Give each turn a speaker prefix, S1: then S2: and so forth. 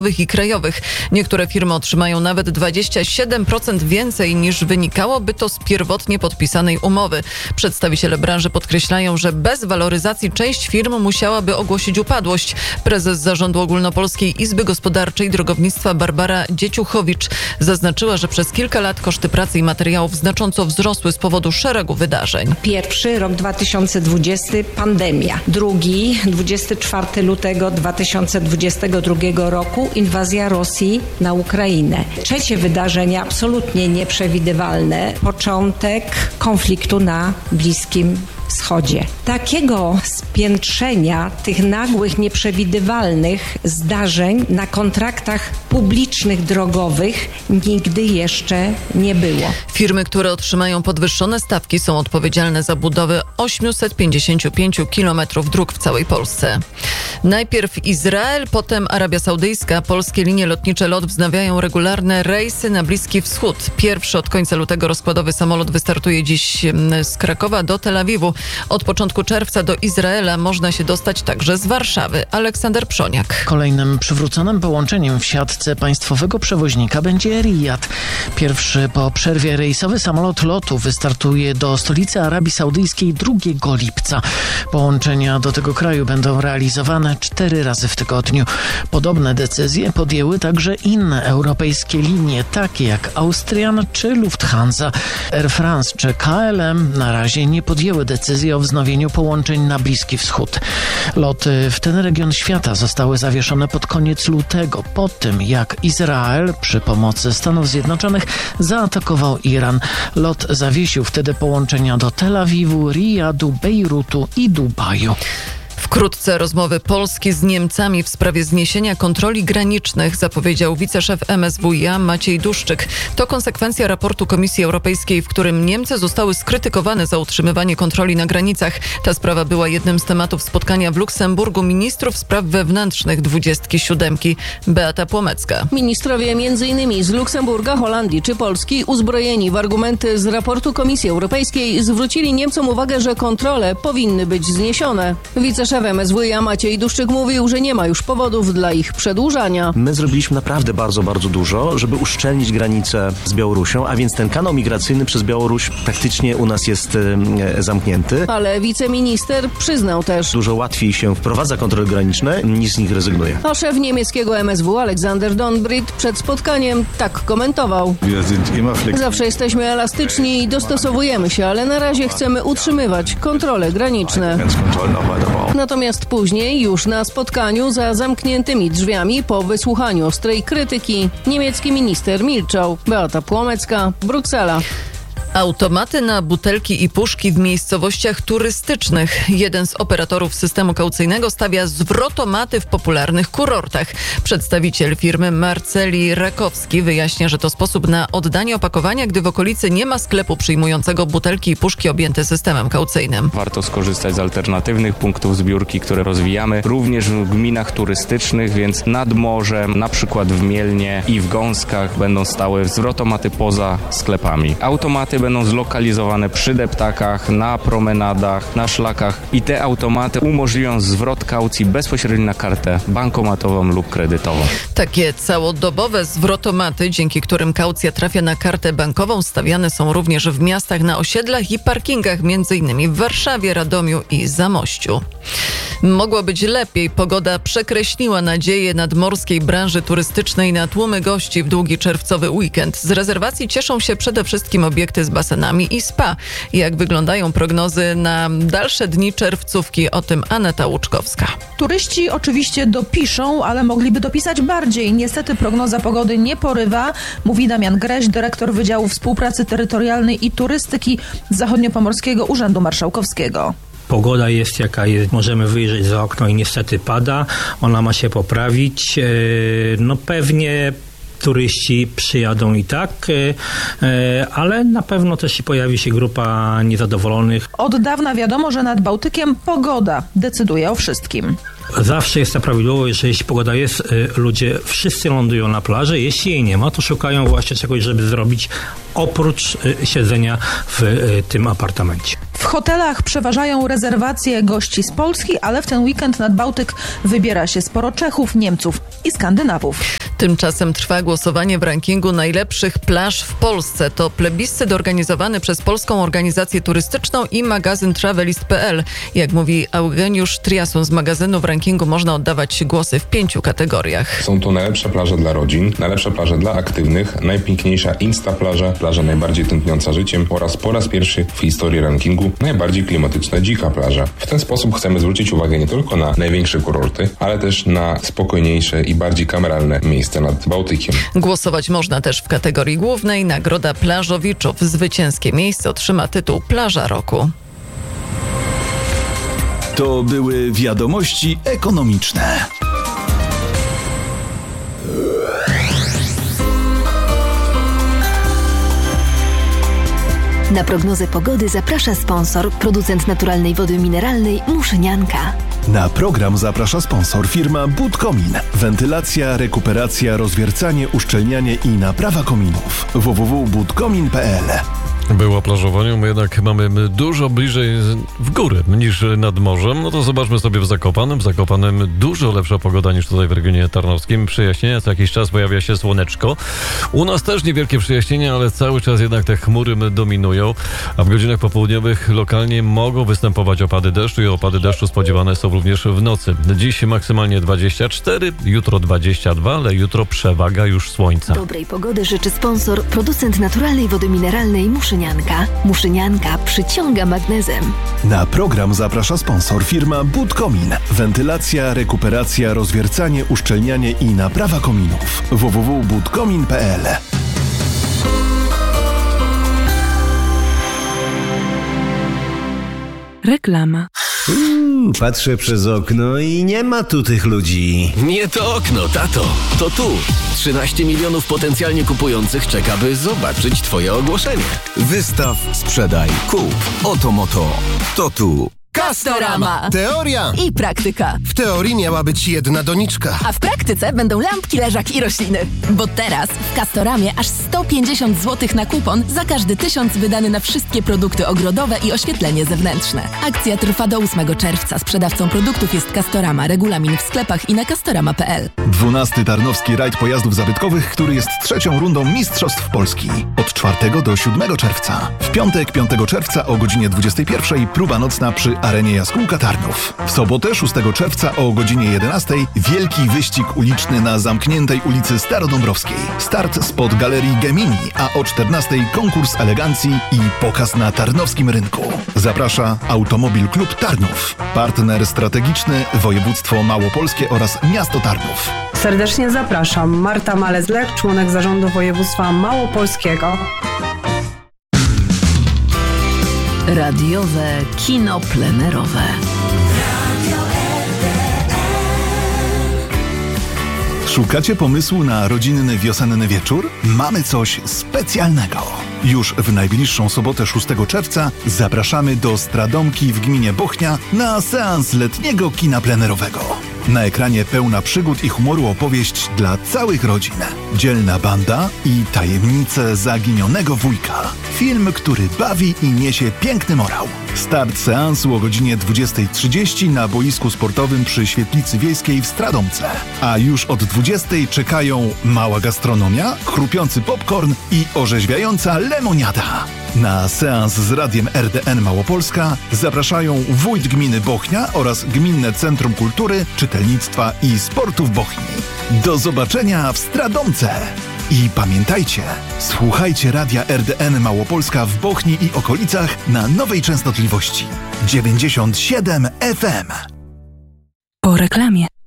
S1: i krajowych. Niektóre firmy otrzymają nawet 27% więcej niż wynikałoby to z pierwotnie podpisanej umowy. Przedstawiciele branży podkreślają, że bez waloryzacji część firm musiałaby ogłosić upadłość. Prezes Zarządu Ogólnopolskiej Izby Gospodarczej Drogownictwa Barbara Dzieciuchowicz zaznaczyła, że przez kilka lat koszty pracy i materiałów znacząco wzrosły z powodu szeregu wydarzeń.
S2: Pierwszy, rok 2020, pandemia. Drugi, 24 lutego 2022 roku, inwazja Rosji na Ukrainę. Trzecie wydarzenie, absolutnie nieprzewidywalne, początek konfliktu na Bliskim Wschodzie. Takiego spiętrzenia tych nagłych, nieprzewidywalnych zdarzeń na kontraktach publicznych drogowych nigdy jeszcze nie było.
S1: Firmy, które otrzymają podwyższone stawki, są odpowiedzialne za budowę 855 km dróg w całej Polsce. Najpierw Izrael, potem Arabia Saudyjska. Polskie linie lotnicze LOT wznawiają regularne rejsy na Bliski Wschód. Pierwszy od końca lutego rozkładowy samolot wystartuje dziś z Krakowa do Tel Awiwu. Od początku czerwca do Izraela można się dostać także z Warszawy. Aleksander Przoniak.
S3: Kolejnym przywróconym połączeniem w siatce państwowego przewoźnika będzie Riyad. Pierwszy po przerwie rejsowy samolot LOT-u wystartuje do stolicy Arabii Saudyjskiej 2 lipca. Połączenia do tego kraju będą realizowane 4 razy w tygodniu. Podobne decyzje podjęły także inne europejskie linie, takie jak Austrian czy Lufthansa. Air France czy KLM na razie nie podjęły decyzji o wznowieniu połączeń na Bliski Wschód. Loty w ten region świata zostały zawieszone pod koniec lutego, po tym jak Izrael przy pomocy Stanów Zjednoczonych zaatakował Iran. LOT zawiesił wtedy połączenia do Tel Awiwu, Riyadu, Bejrutu i Dubaju.
S1: Wkrótce rozmowy Polski z Niemcami w sprawie zniesienia kontroli granicznych, zapowiedział wiceszef MSWiA Maciej Duszczyk. To konsekwencja raportu Komisji Europejskiej, w którym Niemcy zostały skrytykowane za utrzymywanie kontroli na granicach. Ta sprawa była jednym z tematów spotkania w Luksemburgu ministrów spraw wewnętrznych 27. Beata Płomecka.
S4: Ministrowie m.in. z Luksemburga, Holandii czy Polski, uzbrojeni w argumenty z raportu Komisji Europejskiej, zwrócili Niemcom uwagę, że kontrole powinny być zniesione. Wiceszef MSWiA Maciej Duszczyk mówił, że nie ma już powodów dla ich przedłużania.
S5: My zrobiliśmy naprawdę bardzo dużo, żeby uszczelnić granicę z Białorusią, a więc ten kanał migracyjny przez Białoruś praktycznie u nas jest zamknięty.
S4: Ale wiceminister przyznał też,
S5: dużo łatwiej się wprowadza kontrole graniczne, niż z nich rezygnuje.
S4: A szef niemieckiego MSW Alexander Donbrit przed spotkaniem tak komentował. Zawsze jesteśmy elastyczni i dostosowujemy się, ale na razie chcemy utrzymywać kontrole graniczne. Natomiast później, już na spotkaniu za zamkniętymi drzwiami, po wysłuchaniu ostrej krytyki, niemiecki minister milczał. Beata Płomecka, Bruksela.
S1: Automaty na butelki i puszki w miejscowościach turystycznych. Jeden z operatorów systemu kaucyjnego stawia zwrotomaty w popularnych kurortach. Przedstawiciel firmy Marceli Rakowski wyjaśnia, że to sposób na oddanie opakowania, gdy w okolicy nie ma sklepu przyjmującego butelki i puszki objęte systemem kaucyjnym.
S6: Warto skorzystać z alternatywnych punktów zbiórki, które rozwijamy również w gminach turystycznych, więc nad morzem, na przykład w Mielnie i w Gąskach będą stały zwrotomaty poza sklepami. Automaty będą zlokalizowane przy deptakach, na promenadach, na szlakach i te automaty umożliwią zwrot kaucji bezpośrednio na kartę bankomatową lub kredytową.
S1: Takie całodobowe zwrotomaty, dzięki którym kaucja trafia na kartę bankową, stawiane są również w miastach na osiedlach i parkingach, m.in. w Warszawie, Radomiu i Zamościu. Mogło być lepiej. Pogoda przekreśliła nadzieję nadmorskiej branży turystycznej na tłumy gości w długi czerwcowy weekend. Z rezerwacji cieszą się przede wszystkim obiekty z basenami i spa. Jak wyglądają prognozy na dalsze dni czerwcówki? O tym Aneta Łuczkowska.
S7: Turyści oczywiście dopiszą, ale mogliby dopisać bardziej. Niestety prognoza pogody nie porywa, mówi Damian Greś, dyrektor Wydziału Współpracy Terytorialnej i Turystyki Zachodniopomorskiego Urzędu Marszałkowskiego.
S8: Pogoda jest jaka jest, możemy wyjrzeć za okno i niestety pada, ona ma się poprawić, no pewnie turyści przyjadą i tak, ale na pewno też pojawi się grupa niezadowolonych.
S7: Od dawna wiadomo, że nad Bałtykiem pogoda decyduje o wszystkim.
S8: Zawsze jest ta prawidłowość, że jeśli pogoda jest, ludzie wszyscy lądują na plaży. Jeśli jej nie ma, to szukają właśnie czegoś, żeby zrobić oprócz siedzenia w tym apartamencie.
S7: W hotelach przeważają rezerwacje gości z Polski, ale w ten weekend nad Bałtyk wybiera się sporo Czechów, Niemców i Skandynawów.
S1: Tymczasem trwa głosowanie w rankingu najlepszych plaż w Polsce. To plebiscyt organizowany przez Polską Organizację Turystyczną i magazyn Travelist.pl. Jak mówi Eugeniusz Triasun z magazynu, w rankingu można oddawać głosy w 5 kategoriach.
S9: Są to najlepsze plaże dla rodzin, najlepsze plaże dla aktywnych, najpiękniejsza Insta plaża najbardziej tętniąca życiem oraz po raz pierwszy w historii rankingu najbardziej klimatyczna dzika plaża. W ten sposób chcemy zwrócić uwagę nie tylko na największe kurorty, ale też na spokojniejsze i bardziej kameralne miejsca nad Bałtykiem.
S1: Głosować można też w kategorii głównej. Nagroda Plażowiczów. Zwycięskie miejsce otrzyma tytuł Plaża Roku.
S10: To były wiadomości ekonomiczne.
S11: Na prognozę pogody zaprasza sponsor, producent naturalnej wody mineralnej Muszynianka.
S10: Na program zaprasza sponsor firma Budkomin. Wentylacja, rekuperacja, rozwiercanie, uszczelnianie i naprawa kominów. www.budkomin.pl.
S12: Było o plażowaniu, my jednak mamy dużo bliżej w górę niż nad morzem. No to zobaczmy sobie w Zakopanem. W Zakopanem dużo lepsza pogoda niż tutaj w regionie tarnowskim. Przejaśnienia, co jakiś czas pojawia się słoneczko. U nas też niewielkie przejaśnienia, ale cały czas jednak te chmury dominują, a w godzinach popołudniowych lokalnie mogą występować opady deszczu i opady deszczu spodziewane są również w nocy. Dziś maksymalnie 24, jutro 22, ale jutro przewaga już słońca.
S11: Dobrej pogody życzy sponsor, producent naturalnej wody mineralnej Muszynianka. Muszynianka przyciąga magnezem.
S10: Na program zaprasza sponsor firma Budkomin. Wentylacja, rekuperacja, rozwiercanie, uszczelnianie i naprawa kominów. www.budkomin.pl.
S11: Reklama.
S13: Patrzę przez okno i nie ma tu tych ludzi.
S14: Nie to okno, tato. To tu. 13 milionów potencjalnie kupujących czeka, by zobaczyć twoje ogłoszenie.
S13: Wystaw, sprzedaj, kup. Oto moto. To tu.
S15: Castorama.
S13: Teoria
S15: I praktyka.
S13: W teorii miała być jedna doniczka.
S15: A w praktyce będą lampki, leżak i rośliny. Bo teraz w Castoramie aż 150 zł na kupon za każdy 1000 wydany na wszystkie produkty ogrodowe i oświetlenie zewnętrzne. Akcja trwa do 8 czerwca. Sprzedawcą produktów jest Castorama. Regulamin w sklepach i na castorama.pl.
S10: 12. Tarnowski rajd pojazdów zabytkowych, który jest trzecią rundą Mistrzostw Polski. Od 4 do 7 czerwca. W piątek 5 czerwca o godzinie 21 próba nocna przy Arenie Jaskółka Tarnów. W sobotę 6 czerwca o godzinie 11 wielki wyścig uliczny na zamkniętej ulicy Starodąbrowskiej. Start spod Galerii Gemini, a o 14 konkurs elegancji i pokaz na tarnowskim rynku. Zaprasza Automobil Klub Tarnów. Partner strategiczny Województwo Małopolskie oraz Miasto Tarnów.
S16: Serdecznie zapraszam. Marta Malezlek, członek Zarządu Województwa Małopolskiego.
S11: Radiowe kino plenerowe.
S10: Szukacie pomysłu na rodzinny wiosenny wieczór? Mamy coś specjalnego. Już w najbliższą sobotę 6 czerwca zapraszamy do Stradomki w gminie Bochnia na seans letniego kina plenerowego. Na ekranie pełna przygód i humoru opowieść dla całych rodzin. Dzielna banda i tajemnice zaginionego wujka. Film, który bawi i niesie piękny morał. Start seansu o godzinie 20:30 na boisku sportowym przy Świetlicy Wiejskiej w Stradomce. A już od 20:00 czekają mała gastronomia, chrupiący popcorn i orzeźwiająca lemoniada. Na seans z Radiem RDN Małopolska zapraszają wójt gminy Bochnia oraz Gminne Centrum Kultury, Czytelnictwa i Sportu w Bochni. Do zobaczenia w Stradomce! I pamiętajcie, słuchajcie Radia RDN Małopolska w Bochni i okolicach na nowej częstotliwości 97 FM.
S11: Po reklamie.